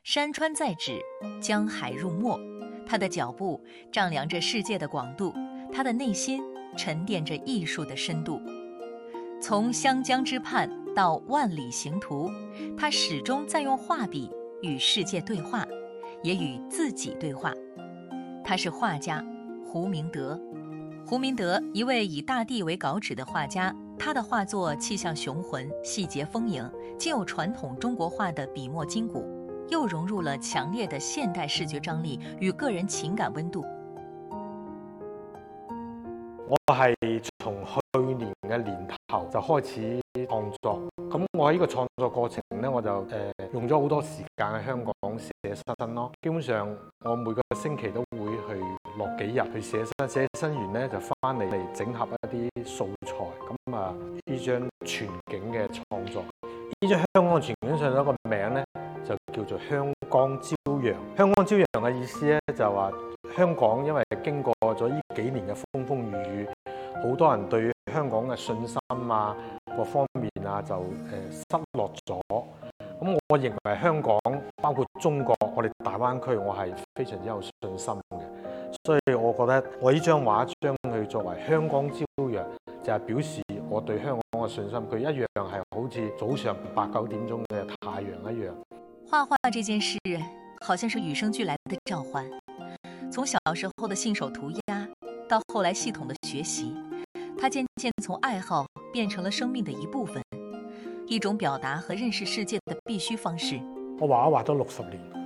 山川在指，江海入墨。他的脚步丈量着世界的广度，他的内心沉淀着艺术的深度。从湘江之畔到万里行途，他始终在用画笔与世界对话，也与自己对话。他是画家胡明德。胡明德，一位以大地为稿纸的画家，他的画作气象雄浑，细节丰盈，既有传统中国画的笔墨筋骨，又融入了强烈的现代视觉張力與個人情感溫度。 我係從去年嘅年頭就開始創作，咁我喺呢個創作過程呢，我就用咗好多時間喺香港寫生咯。基本上我每個星期都會去落幾日去寫生，寫生完呢就翻嚟整合一啲素材，咁呢張全景嘅創作，呢張香港全景上有一個名呢，就叫做香江朝陽。香江朝陽嘅意思咧就話香港因為經過咗呢幾年嘅風風雨雨，好多人對香港嘅信心啊各方面啊就失落咗。咁我認為香港包括中國，我哋大灣區，我係非常之有信心嘅。所以我覺得我呢張畫將佢作為香江朝陽，就係表示我對香港嘅信心，佢一樣係好似早上8、9點鐘嘅太陽一樣。 畫畫這件事好像是與生俱來的召喚，從小時候的信手塗鴉到後來系統的學習，它漸漸從愛好變成了生命的一部分，一種表達和認識世界的必須方式。 我畫咗60年。